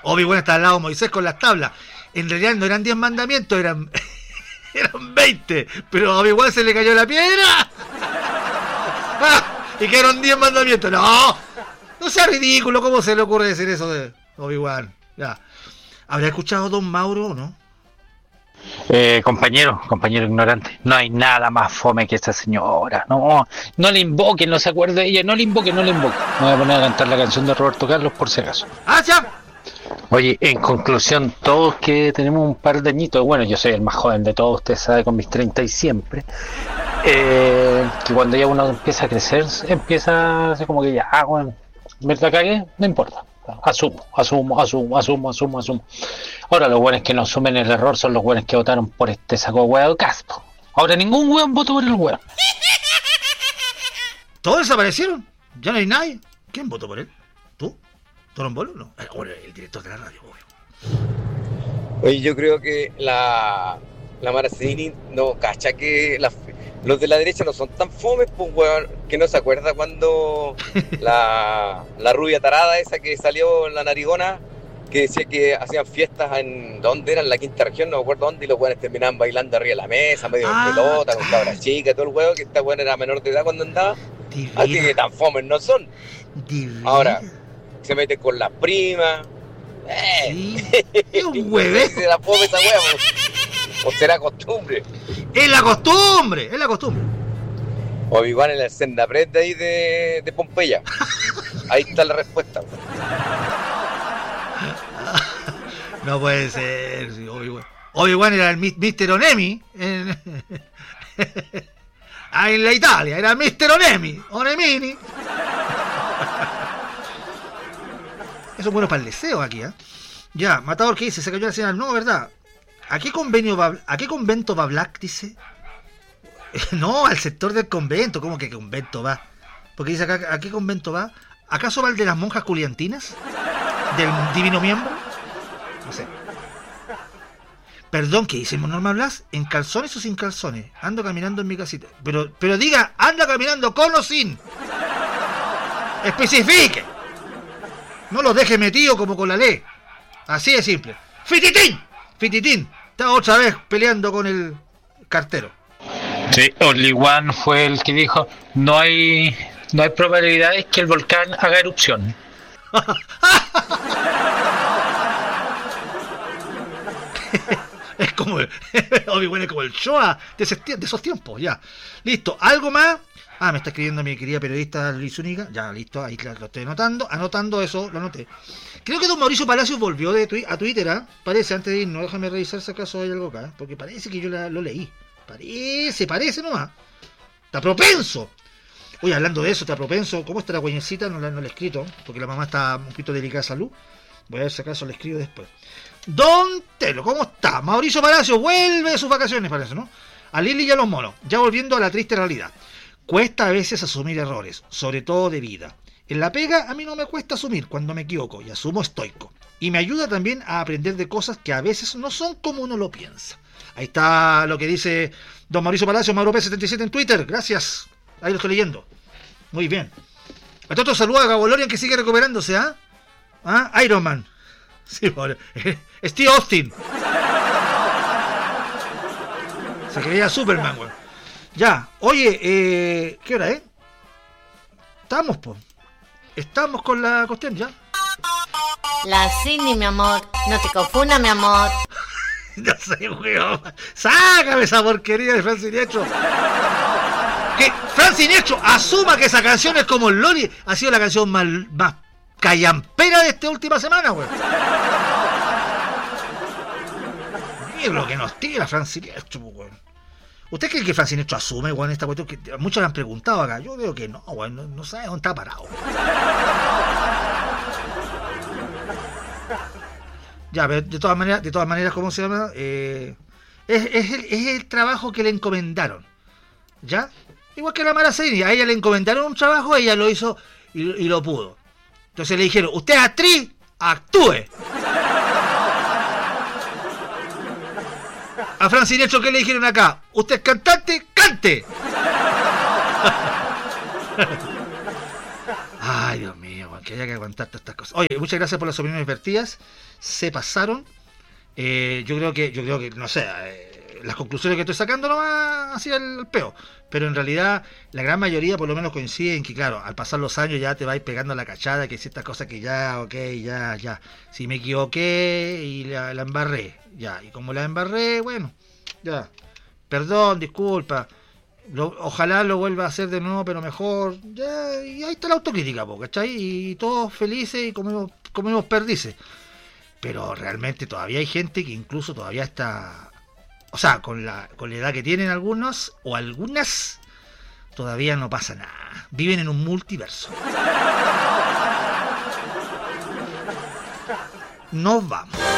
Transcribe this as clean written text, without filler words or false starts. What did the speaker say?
Obi-Wan está al lado de Moisés con las tablas. En realidad no eran 10 mandamientos, eran 20. Pero a Obi-Wan se le cayó la piedra. Y quedaron 10 mandamientos. No sea ridículo. ¿Cómo se le ocurre decir eso de Obi-Wan? Ya. ¿Habrá escuchado Don Mauro o no? Compañero ignorante, no hay nada más fome que esta señora. No le invoquen, no se acuerde de ella, no le invoquen. Me voy a poner a cantar la canción de Roberto Carlos por si acaso. ¡Ya! Oye, en conclusión, todos que tenemos un par de añitos, bueno, yo soy el más joven de todos, usted sabe, con mis 30 y siempre, que cuando ya uno empieza a crecer, empieza así como que ya, bueno, ¿verdad cagué? No importa. Asumo. Ahora los buenos que no asumen el error son los buenos que votaron por este saco de huevo Caspo. Ahora ningún hueón votó por el hueón. ¿Todos desaparecieron? ¿Ya no hay nadie? ¿Quién votó por él? ¿Tú? ¿Torombolo? No. Ahora el director de la radio, obvio. Oye, yo creo que la Maracini no cacha que los de la derecha no son tan fomes, pues, weón, que no se acuerda cuando la rubia tarada esa que salió en la narigona, que decía que hacían fiestas en, ¿dónde era? En la quinta región, no me acuerdo dónde, y los weones terminaban bailando arriba de la mesa, medio en pelota, con cabras chicas, todo el weón, que esta weón era menor de edad cuando andaba. Así que tan fomes no son. Divina. Ahora, se mete con las primas. Sí, es un hueve. Se la fome esa weá, o será costumbre. Es la costumbre. O igual en el Sendapred de ahí de Pompeya. Ahí está la respuesta. No puede ser. Sí, Obi-Wan era el Mr. Onemi. En la Italia era Mr. Onemini. Eso es bueno para el deseo aquí, ¿eh? Ya, Matador, ¿qué dice? Se cayó la señal. No, ¿verdad? ¿A qué convento va Black? Dice. No, al sector del convento. ¿Cómo que convento va? Porque dice acá, ¿a qué convento va? ¿Acaso va el de las monjas culiantinas? ¿Del divino miembro? No sé. Perdón, ¿qué dice Norma Blas? ¿En calzones o sin calzones? Ando caminando en mi casita. Pero diga, ¿anda caminando con o sin? Especifique. No los deje metidos como con la ley. Así de simple. ¡Fititín! Está otra vez peleando con el cartero. Sí, Obi-Wan fue el que dijo, no hay probabilidades que el volcán haga erupción. Es como Obi-Wan es como el Shoah de esos tiempos, ya. Listo, ¿algo más? Me está escribiendo mi querida periodista Luis Zúñiga. Ya, listo, ahí lo estoy anotando eso, lo anoté. Creo que don Mauricio Palacios volvió a Twitter, ¿eh? Parece, antes de irnos, déjame revisar si acaso hay algo acá, ¿eh? Porque parece que yo lo leí. Parece nomás. Está propenso. Oye, hablando de eso, está propenso. ¿Cómo está la güeñecita? No la he escrito, porque la mamá está un poquito delicada de salud. Voy a ver si acaso le escribo después. Don Telo, ¿cómo está? Mauricio Palacios vuelve de sus vacaciones, parece, ¿no? A Lili y a los monos, ya volviendo a la triste realidad. Cuesta a veces asumir errores, sobre todo de vida. En la pega a mí no me cuesta asumir cuando me equivoco y asumo estoico. Y me ayuda también a aprender de cosas que a veces no son como uno lo piensa. Ahí está lo que dice don Mauricio Palacio, Mauro P77 en Twitter. Gracias. Ahí lo estoy leyendo. Muy bien. Entonces saluda a Gabolorian que sigue recuperándose, ¿ah? Iron Man. Sí, pobre. Steve Austin. Se creía Superman, güey. Ya, oye, ¿qué hora es? Estamos con la cuestión, ¿ya? La Cindy, mi amor, no te confundas, mi amor. No sé, weón. Sácame esa porquería de Fran Siniestro. Que Fran Siniestro asuma que esa canción es como el Loli. Ha sido la canción más callampera de esta última semana, weón. Mira lo que nos tira Fran Siniestro, weón. ¿Usted cree que Fran Siniestro asume, weón, esta cuestión? Que muchos le han preguntado acá. Yo veo que no, weón. No sabe dónde está parado. Ya, pero de todas maneras, ¿cómo se llama? Es el trabajo que le encomendaron. ¿Ya? Igual que la Maracini. A ella le encomendaron un trabajo, ella lo hizo y lo pudo. Entonces le dijeron, usted es actriz, actúe. A Fran Siniestro, ¿qué le dijeron acá? Usted es cantante, cante. Ay, Dios mío, que haya que aguantar todas estas cosas. Oye, muchas gracias por las opiniones vertidas. Se pasaron. Yo creo que, no sé, las conclusiones que estoy sacando nomás así el peo. Pero en realidad, la gran mayoría por lo menos coincide en que, claro, al pasar los años ya te vais pegando la cachada, que ciertas cosas que ya, ok, ya. Si me equivoqué y la embarré, ya. Y como la embarré, bueno, ya. Perdón, disculpa. Ojalá lo vuelva a hacer de nuevo, pero mejor. Ya, y ahí está la autocrítica, ¿cachai? Y todos felices y comemos perdices. Pero realmente todavía hay gente que incluso todavía está... O sea, con la edad que tienen algunos o algunas, todavía no pasa nada. Viven en un multiverso. Nos vamos.